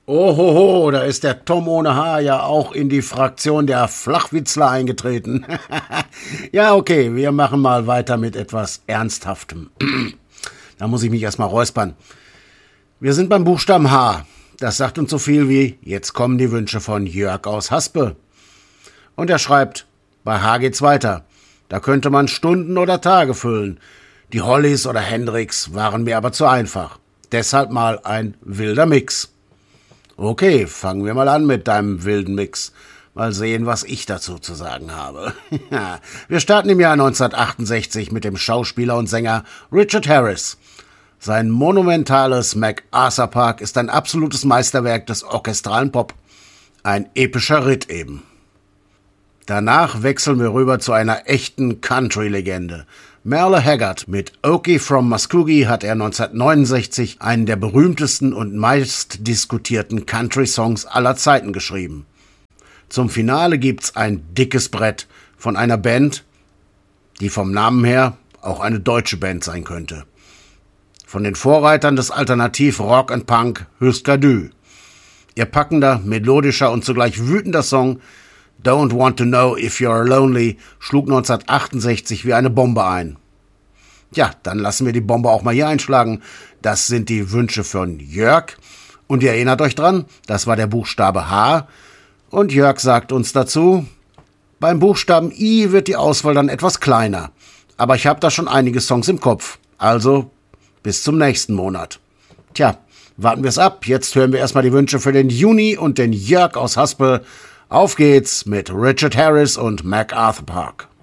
Ohoho, da ist der Tom ohne Haar ja auch in die Fraktion der Flachwitzler eingetreten. Ja, okay, wir machen mal weiter mit etwas Ernsthaftem. Da muss ich mich erstmal räuspern. Wir sind beim Buchstaben H. Das sagt uns so viel wie, jetzt kommen die Wünsche von Jörg aus Haspe. Und er schreibt, bei H geht's weiter. Da könnte man Stunden oder Tage füllen. Die Hollys oder Hendrix waren mir aber zu einfach. Deshalb mal ein wilder Mix. Okay, fangen wir mal an mit deinem wilden Mix. Mal sehen, was ich dazu zu sagen habe. Wir starten im Jahr 1968 mit dem Schauspieler und Sänger Richard Harris. Sein monumentales MacArthur Park ist ein absolutes Meisterwerk des orchestralen Pop. Ein epischer Ritt eben. Danach wechseln wir rüber zu einer echten Country-Legende. Merle Haggard mit Okie from Muskogee hat er 1969 einen der berühmtesten und meist diskutierten Country-Songs aller Zeiten geschrieben. Zum Finale gibt's ein dickes Brett von einer Band, die vom Namen her auch eine deutsche Band sein könnte. Von den Vorreitern des Alternativ-Rock und Punk Husker Du. Ihr packender, melodischer und zugleich wütender Song Don't Want to Know If You're Lonely schlug 1968 wie eine Bombe ein. Ja, dann lassen wir die Bombe auch mal hier einschlagen. Das sind die Wünsche von Jörg. Und ihr erinnert euch dran, das war der Buchstabe H. Und Jörg sagt uns dazu, beim Buchstaben I wird die Auswahl dann etwas kleiner. Aber ich habe da schon einige Songs im Kopf. Also bis zum nächsten Monat. Tja, warten wir es ab. Jetzt hören wir erstmal die Wünsche für den Juni und den Jörg aus Haspe. Auf geht's mit Richard Harris und MacArthur Park.